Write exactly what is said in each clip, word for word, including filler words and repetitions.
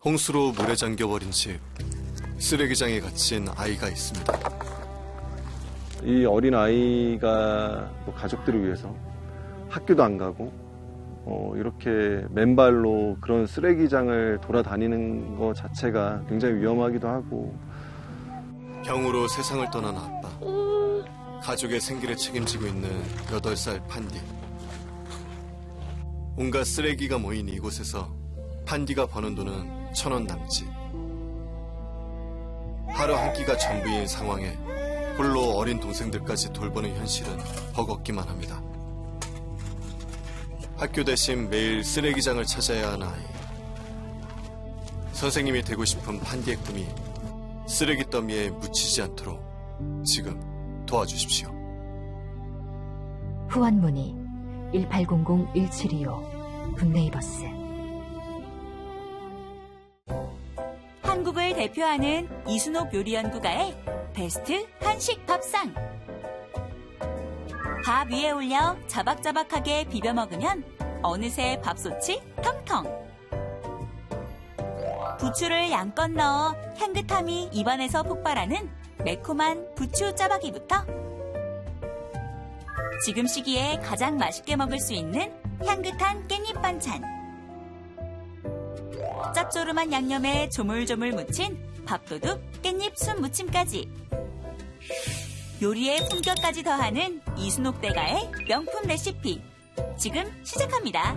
홍수로 물에 잠겨버린 집, 쓰레기장에 갇힌 아이가 있습니다. 이 어린 아이가 뭐 가족들을 위해서 학교도 안 가고 어, 이렇게 맨발로 그런 쓰레기장을 돌아다니는 것 자체가 굉장히 위험하기도 하고. 병으로 세상을 떠난 아빠, 가족의 생기를 책임지고 있는 여덟 살 판디. 온갖 쓰레기가 모인 이곳에서 판디가 버는 돈은 천 원 남짓. 하루 한 끼가 전부인 상황에 홀로 어린 동생들까지 돌보는 현실은 버겁기만 합니다. 학교 대신 매일 쓰레기장을 찾아야 하는 아이. 선생님이 되고 싶은 판디의 꿈이 쓰레기 더미에 묻히지 않도록 지금 도와주십시오. 후원 문의 일팔공공 일칠이오 굿네이버스. 한국을 대표하는 이순옥 요리연구가의 베스트 한식 밥상. 밥 위에 올려 자박자박하게 비벼 먹으면 어느새 밥솥이 텅텅. 부추를 양껏 넣어 향긋함이 입안에서 폭발하는 매콤한 부추 짜박이부터 지금 시기에 가장 맛있게 먹을 수 있는 향긋한 깻잎 반찬. 짭조름한 양념에 조물조물 묻힌 밥도둑 깻잎 순 무침까지. 요리에 품격까지 더하는 이순옥 대가의 명품 레시피. 지금 시작합니다.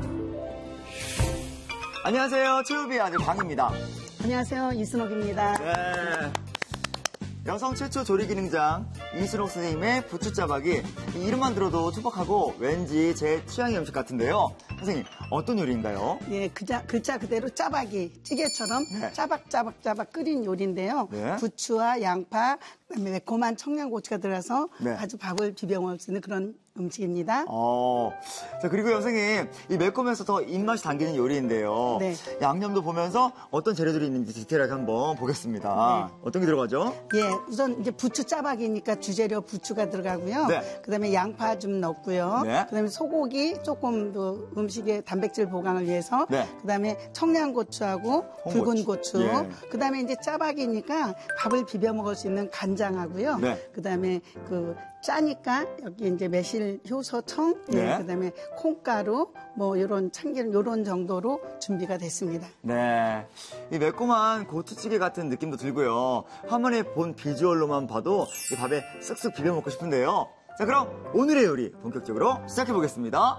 안녕하세요. 최우비의 아들 광입니다. 안녕하세요. 이순옥입니다. 네. 여성 최초 조리기능장 이순옥 선생님의 부추짜박이 이름만 들어도 촉박하고 왠지 제 취향의 음식 같은데요. 선생님, 어떤 요리인가요? 네, 그자, 글자 그대로 짜박이, 찌개처럼 네. 짜박짜박짜박 끓인 요리인데요. 네. 부추와 양파, 그다음에 매콤한 청양고추가 들어가서 네. 아주 밥을 비벼 먹을 수 있는 그런 음식입니다. 어, 자, 그리고 선생님, 이 매콤해서 더 입맛이 당기는 요리인데요. 네. 양념도 보면서 어떤 재료들이 있는지 디테일하게 한번 보겠습니다. 네. 어떤 게 들어가죠? 예, 우선 이제 부추 짜박이니까 주재료 부추가 들어가고요. 네. 그다음에 양파 좀 넣고요. 네. 그다음에 소고기 조금 더 음식의 단백질 보강을 위해서. 네. 그다음에 청양고추하고 홍고추. 붉은 고추. 예. 그다음에 이제 짜박이니까 밥을 비벼 먹을 수 있는 간장하고요. 네. 그다음에 그 짜니까 여기 이제 매실 효소청, 네. 예, 그다음에 콩가루, 뭐 이런 참기름 이런 정도로 준비가 됐습니다. 네. 이 매콤한 고추찌개 같은 느낌도 들고요. 화면에 본 비주얼로만 봐도 이 밥에 쓱쓱 비벼 먹고 싶은데요. 자, 그럼 오늘의 요리 본격적으로 시작해 보겠습니다.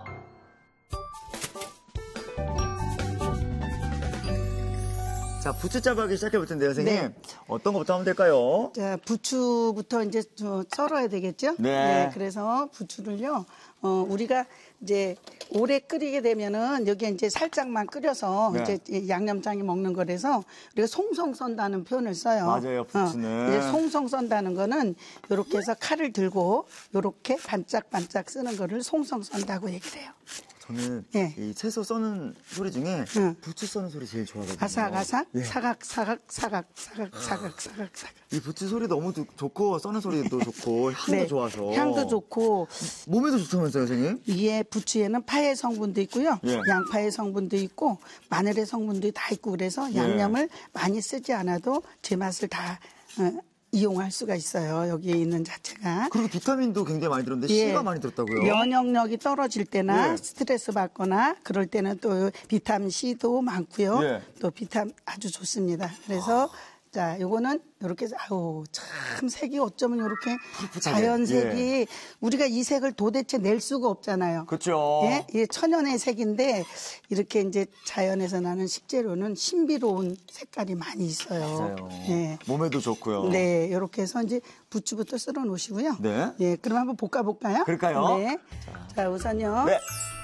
자, 부추짜박이 시작해 볼 텐데요, 선생님. 네. 어떤 것부터 하면 될까요? 자, 부추부터 이제 저 썰어야 되겠죠? 네. 그래서 부추를요, 어, 우리가 이제 오래 끓이게 되면은 여기에 이제 살짝만 끓여서 네. 이제 이 양념장에 먹는 거라서 우리가 송송 썬다는 표현을 써요. 맞아요, 부추는. 어, 이제 송송 썬다는 거는 이렇게 해서 칼을 들고 이렇게 반짝반짝 쓰는 거를 송송 썬다고 얘기를 해요. 저는 예. 이 채소 써는 소리 중에 응. 부추 써는 소리 제일 좋아하거든요. 아삭아삭, 예. 사각, 사각, 사각, 사각, 사각, 사각, 사각. 이 부추 소리 너무 두- 좋고 써는 소리도 좋고 향도 네, 좋아서 향도 좋고 몸에도 좋다면서요, 선생님? 이에 부추에는 파의 성분도 있고요. 예. 양파의 성분도 있고 마늘의 성분도 다 있고 그래서 예. 양념을 많이 쓰지 않아도 제 맛을 다 어, 이용할 수가 있어요. 여기에 있는 자체가. 그리고 비타민도 굉장히 많이 들었는데 예. C가 많이 들었다고요? 면역력이 떨어질 때나 예. 스트레스 받거나 그럴 때는 또 비타민 C도 많고요. 예. 또 비타민 아주 좋습니다. 그래서 자, 요거는 이렇게 아우 참 색이 어쩌면 이렇게 자연색이 우리가 이 색을 도대체 낼 수가 없잖아요. 그렇죠. 예, 이게 천연의 색인데 이렇게 이제 자연에서 나는 식재료는 신비로운 색깔이 많이 있어요. 맞아요. 예. 몸에도 좋고요. 네, 이렇게 해서 이제 부추부터 썰어 놓으시고요. 네. 예, 그럼 한번 볶아 볼까요? 그럴까요? 네. 자, 우선요. 네.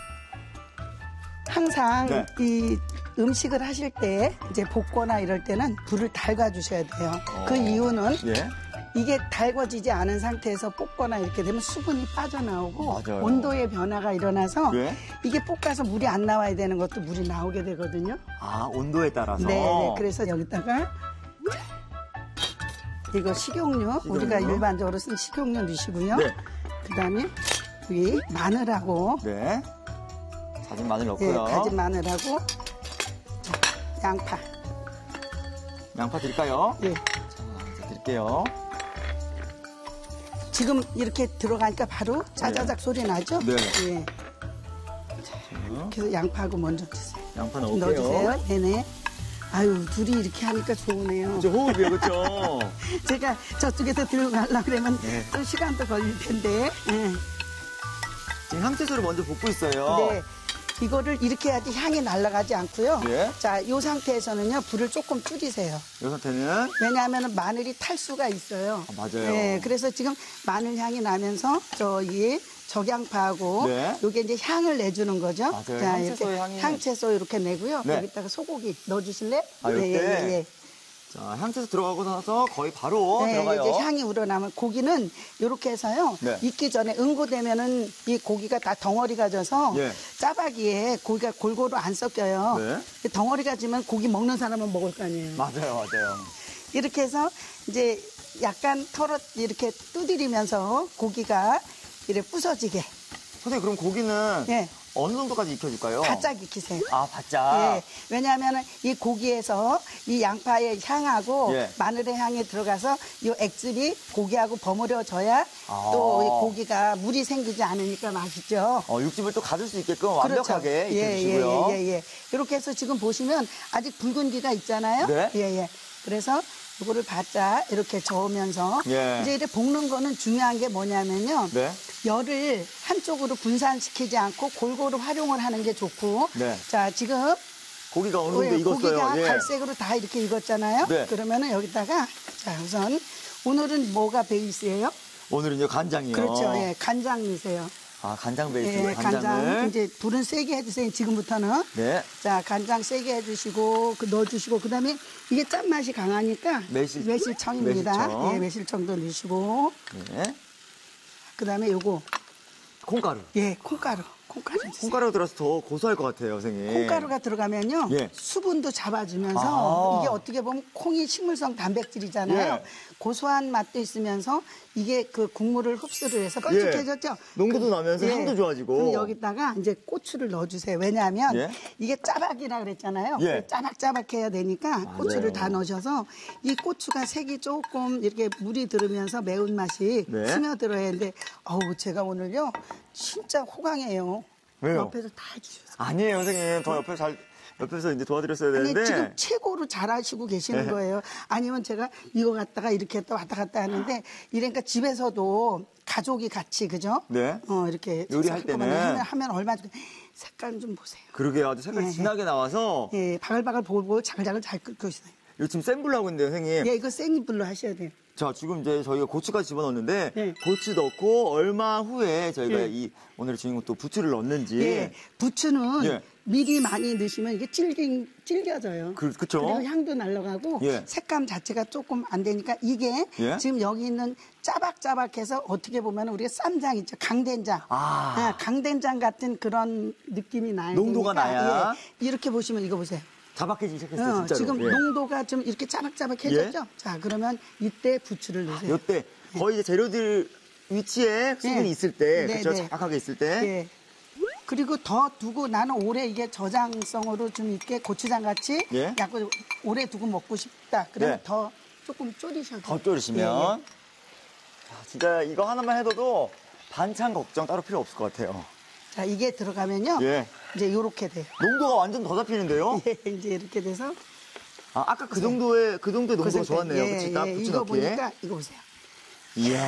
항상 네. 이 음식을 하실 때 이제 볶거나 이럴 때는 불을 달궈 주셔야 돼요. 그 이유는 예. 이게 달궈지지 않은 상태에서 볶거나 이렇게 되면 수분이 빠져나오고 맞아요. 온도의 변화가 일어나서 예. 이게 볶아서 물이 안 나와야 되는 것도 물이 나오게 되거든요. 아, 온도에 따라서. 네, 네. 그래서 여기다가 이거 식용유, 식용유. 우리가 일반적으로 쓴 식용유 넣으시고요. 네. 그다음에 여기 마늘하고 네. 다진 마늘 예, 넣고요. 다진 마늘하고 자, 양파. 양파 드릴까요? 예. 자, 이제 드릴게요. 지금 이렇게 들어가니까 바로 짜자작 소리 나죠? 네. 예. 그래서 양파하고 먼저 드세요. 양파 좀 넣을게요. 넣어주세요. 네네. 아유, 둘이 이렇게 하니까 좋으네요. 저 호흡이요, 그렇죠? 제가 저쪽에서 들고 가려고 그러면 네. 좀 시간도 걸릴 텐데. 예. 지금 향채소를 먼저 볶고 있어요. 네. 이거를 이렇게 해야지 향이 날아가지 않고요. 예. 자, 이 상태에서는요, 불을 조금 줄이세요. 이 상태는 왜냐하면 마늘이 탈 수가 있어요. 아, 맞아요. 네, 그래서 지금 마늘 향이 나면서 저기 적양파하고 네. 요게 이제 향을 내주는 거죠. 맞아요. 자, 향채소의 이렇게 향이- 향채소 이렇게 내고요. 네. 여기다가 소고기 넣어주실래요? 아, 요때? 예, 예, 예. 자, 향채소 들어가고 나서 거의 바로 네, 들어가요. 이제 향이 우러나면 고기는 이렇게 해서요. 네. 익기 전에 응고되면은 이 고기가 다 덩어리가 져서 예. 짜박이에 고기가 골고루 안 섞여요. 네. 덩어리가 지면 고기 먹는 사람은 먹을 거 아니에요. 맞아요, 맞아요. 이렇게 해서 이제 약간 털어 이렇게 두드리면서 고기가 이렇게 부서지게 선생님, 그럼 고기는 예. 어느 정도까지 익혀줄까요? 바짝 익히세요. 아, 바짝. 예, 왜냐하면 이 고기에서 이 양파의 향하고 예. 마늘의 향이 들어가서 이 액즙이 고기하고 버무려져야 아. 또 이 고기가 물이 생기지 않으니까 맛있죠. 어, 육즙을 또 가질 수 있게끔 완벽하게 그렇죠. 예, 익혀주시고요. 예, 예, 예. 이렇게 해서 지금 보시면 아직 붉은기가 있잖아요. 네. 예, 예. 그래서 이거를 바짝 이렇게 저으면서 예. 이제 이렇게 볶는 거는 중요한 게 뭐냐면요. 네. 열을 한쪽으로 분산시키지 않고 골고루 활용을 하는 게 좋고. 네. 자, 지금 고기가 어느 정도 예, 익었어요. 고기가 예. 갈색으로 다 이렇게 익었잖아요. 네. 그러면은 여기다가 자, 우선 오늘은 뭐가 베이스예요? 오늘은요, 간장이요. 그렇죠. 예, 간장 넣으세요. 아, 간장 베이스 예, 간장을. 간장 이제 불은 세게 해주세요. 지금부터는. 네. 자, 간장 세게 해주시고 그 넣어주시고 그다음에 이게 짠맛이 강하니까 매실- 매실청입니다. 매실청. 예, 매실청도 넣으시고 네. 그다음에 요거 콩가루. 예, 콩가루. 콩가루 주세요. 콩가루 들어서 더 고소할 것 같아요, 선생님. 콩가루가 들어가면요 예. 수분도 잡아주면서 아. 이게 어떻게 보면 콩이 식물성 단백질이잖아요. 예. 고소한 맛도 있으면서 이게 그 국물을 흡수를 해서 껄쭉해졌죠. 예. 농도도 나면서 향도 좋아지고. 그럼 여기다가 이제 고추를 넣어주세요. 왜냐하면 예. 이게 짜박이라 그랬잖아요. 예. 짜박짜박해야 되니까 고추를 다 넣으셔서 이 고추가 색이 조금 이렇게 물이 들으면서 매운맛이 네. 스며들어야 하는데 어우 제가 오늘요 진짜 호강해요. 왜요? 옆에서 다 해주셔서. 아니에요, 선생님. 더 옆에서 잘, 옆에서 이제 도와드렸어야 아니, 되는데. 지금 최고로 잘하시고 계시는 네. 거예요. 아니면 제가 이거 갖다가 이렇게 또 왔다 갔다 하는데 이러니까 집에서도 가족이 같이 그죠? 네. 어 이렇게 요리할 한꺼번에 때는. 하면, 하면 얼마 전 색깔 좀 보세요. 그러게요. 아주 색깔이 예, 진하게 나와서. 예, 바글바글 보고 자글자글 잘 끓고 있어요. 이거 지금 센 불로 하고 있는데요, 선생님. 예, 이거 센 불로 하셔야 돼요. 자, 지금 이제 저희가 고추까지 집어넣었는데, 네. 고추 넣고 얼마 후에 저희가 예. 이 오늘의 주인공 또 부추를 넣는지. 예, 부추는 예. 미리 많이 넣으시면 이게 질긴, 질겨져요. 그- 그쵸? 그리고 향도 날라가고 예. 색감 자체가 조금 안 되니까 이게 예. 지금 여기 있는 짜박짜박해서 어떻게 보면 우리가 쌈장 있죠. 강된장. 아. 아, 강된장 같은 그런 느낌이 나야 농도가 되니까, 나야. 예. 이렇게 보시면 이거 보세요. 자박해지기 시작했어요, 어, 진짜로. 지금 예. 농도가 좀 이렇게 짜박짜박해졌죠? 예. 자, 그러면 이때 부추를 넣으세요. 요때 거의 이제 재료들 위치에 수분이 예. 있을 때, 네, 그렇죠? 네. 자박하게 있을 때. 예. 그리고 더 두고 나는 오래 이게 저장성으로 좀 있게 고추장 같이 예. 약간 오래 두고 먹고 싶다. 그러면 네. 더 조금 졸이셔도 더 돼요. 졸이시면. 예, 예. 자, 진짜 이거 하나만 해도 반찬 걱정 따로 필요 없을 것 같아요. 자, 이게 들어가면요. 예. 이제 요렇게 돼요. 농도가 완전 더 잡히는데요? 예, 이제 이렇게 돼서 아, 아까 그 정도의, 그 정도의 농도가 그 상태. 좋았네요. 예, 그치? 딱 예, 부추 이거 넣기에. 보니까 이거 보세요. 이야.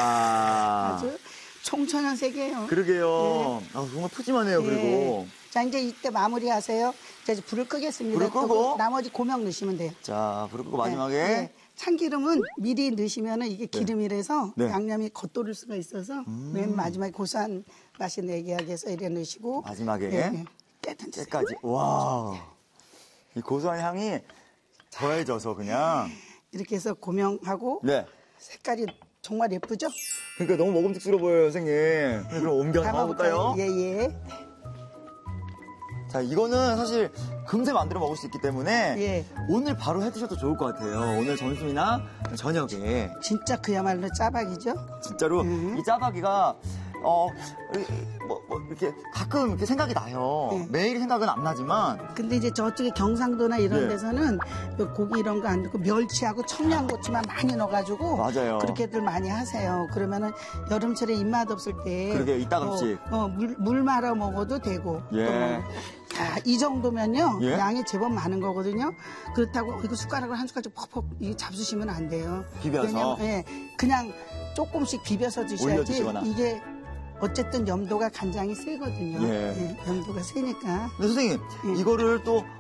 아주 총천연색이에요. 그러게요. 아, 정말 푸짐하네요, 예. 그리고. 자, 이제 이때 마무리하세요. 자, 이제 불을 끄겠습니다. 불을 끄고. 또 나머지 고명 넣으시면 돼요. 자, 그리고 네, 마지막에. 네. 참기름은 미리 넣으시면 이게 기름이라서 네. 양념이 겉도를 수가 있어서 맨 마지막에 고소한 맛이 내게 하기 위해서 이래 넣으시고 마지막에 예, 예. 깨 던지세요. 깨까지. 와. 이 고소한 향이 더해져서 그냥. 이렇게 해서 고명하고 네. 색깔이 정말 예쁘죠? 그러니까 너무 먹음직스러워 보여요, 선생님. 그럼 옮겨서 먹어볼까요? 예, 예. 자, 이거는 사실 금세 만들어 먹을 수 있기 때문에 예. 오늘 바로 해 드셔도 좋을 것 같아요. 오늘 점심이나 저녁에. 진짜 그야말로 짜박이죠? 진짜로 음. 이 짜파기가 어, 이- 뭐, 뭐 이렇게 가끔 이렇게 생각이 나요. 네. 매일 생각은 안 나지만 근데 이제 저쪽에 경상도나 이런 예. 데서는 고기 이런 거 안 넣고 멸치하고 청양고추만 많이 넣어가지고 맞아요. 그렇게들 많이 하세요. 그러면은 여름철에 입맛 없을 때 그러게, 이따금씩. 어, 어, 물, 물 말아 먹어도 되고 예. 또 자, 이 정도면요 예? 양이 제법 많은 거거든요. 그렇다고 이거 숟가락으로 한 숟가락 퍽퍽 이거 잡수시면 안 돼요. 비벼서? 왜냐면, 예, 그냥 조금씩 비벼서 드셔야지 올려주시거나. 이게 어쨌든 염도가 간장이 세거든요. 예. 예, 염도가 세니까. 근데 선생님 예. 이거를 또